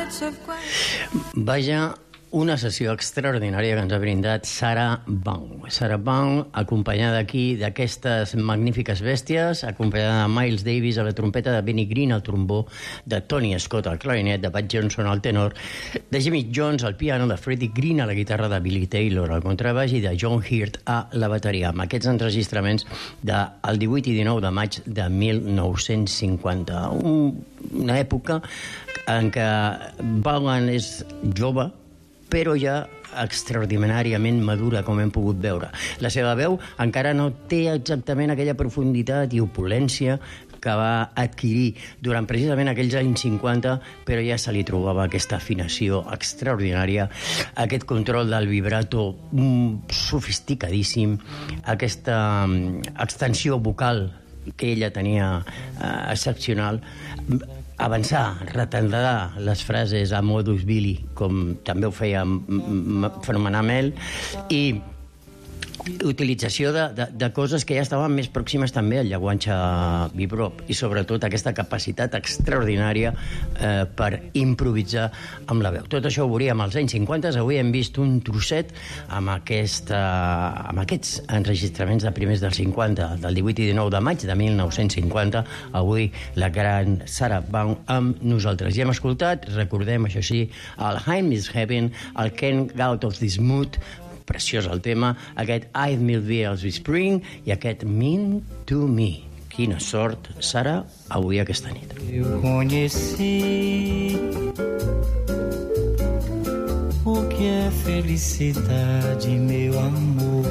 Vaja, una sessió extraordinària que ens ha brindat Sarah Vaughan. Sarah Vaughan, acompanyada aquí d'aquestes magnífiques bèsties, acompanyada de Miles Davis a la trompeta, de Benny Green al trombó, de Tony Scott al clarinet, de Bud Johnson al tenor, de Jimmy Jones al piano, de Freddie Green a la guitarra, de Billy Taylor al contrabaix i de John Hirt a la bateria, amb aquests enregistraments del 18 i 19 de maig de 1950. Una època en què Vaughan és jove, però ja extraordinàriament madura, com hem pogut veure. La seva veu encara no té exactament aquella profunditat i opulència que va adquirir durant precisament aquells anys 50, però ja se li trobava aquesta afinació extraordinària, aquest control del vibrato sofisticadíssim, aquesta extensió vocal que ella tenia excepcional, avançar, retardar les frases a modus Billy, com també ho feia fenomenalment, i utilització de coses que ja estaven més pròximes també al llenguatge bebop, i sobretot aquesta capacitat extraordinària per improvisar amb la veu. Tot això ho veuríem als anys 50. Avui hem vist un trosset amb aquests enregistraments de primers dels 50, del 18 i 19 de maig de 1950. Avui la gran Sarah Vaughan amb nosaltres. Ja hem escoltat, recordem, això sí, el Heim is Heaven, el Can't Get Out of This Mood, preciós el tema, aquest I've Mil Beers with Spring i aquest Mean to Me. Quina sort, Sara, avui aquesta nit. Eu conheci o que é felicidade, meu amor.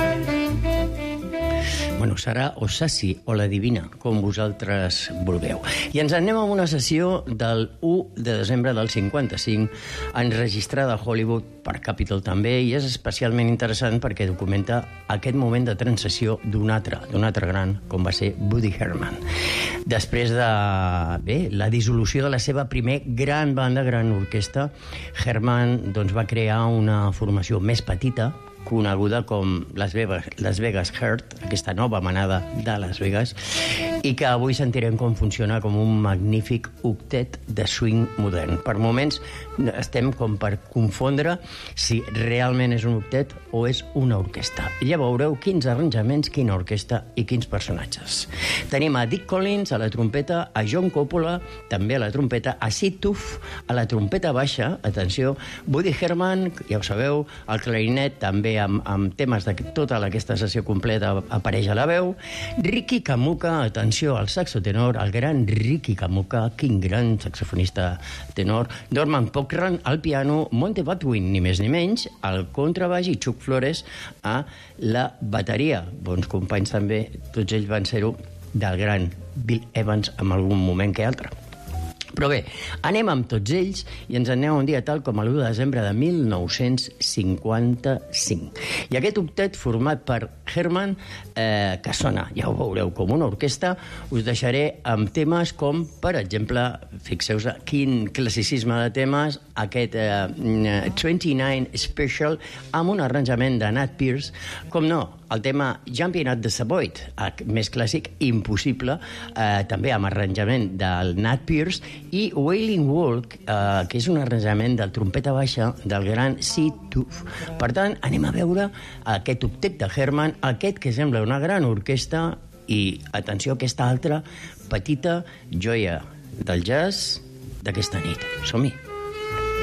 Bueno, Sara o Sassi o la Divina, com vosaltres vulgueu. I ens anem a una sessió del 1 de desembre del 55, enregistrada a Hollywood per Capitol també, i és especialment interessant perquè documenta aquest moment de transició d'un altre gran, com va ser Woody Herman. Després de la dissolució de la seva primer gran banda, gran orquestra, Herman va crear una formació més petita, coneguda com Las Vegas Heart, aquesta nova manada de Las Vegas, i que avui sentirem com funciona com un magnífic octet de swing modern. Per moments estem com per confondre si realment és un octet o és una orquestra. Ja veureu quins arranjaments, quina orquestra i quins personatges. Tenim a Dick Collins a la trompeta, a John Coppola també a la trompeta, a Sid Toof a la trompeta baixa, atenció, Woody Herman, ja ho sabeu, al clarinet també amb temes de tota aquesta sessió completa apareix a la veu, Ricky Kamuka, atenció, al saxo tenor, el gran Ricky Kamuka, quin gran saxofonista tenor, Norman Cochran al piano, Monte Baldwin, ni més ni menys, al contrabaix, i Chuck Flores a la bateria. Bons companys també, tots ells van ser-ho, del gran Bill Evans en algun moment que altre. Però bé, anem amb tots ells i ens anem un dia tal com l'1 de desembre de 1955. I aquest octet format per Herman, que sona, ja ho veureu, com una orquestra, us deixaré amb temes com, per exemple, fixeu-vos quin classicisme de temes, aquest 29 Special, amb un arranjament de Nat Pierce, com no, el tema Jumping at the Savoy, més clàssic, impossible, també amb arranjament del Nat Pierce, i Wailing Walk, que és un arranjament del trompeta baixa del gran Sid Toof. Per tant, anem a veure aquest octet de Herman, aquest que sembla una gran orquestra, i, atenció, aquesta altra petita joia del jazz d'aquesta nit. Som-hi!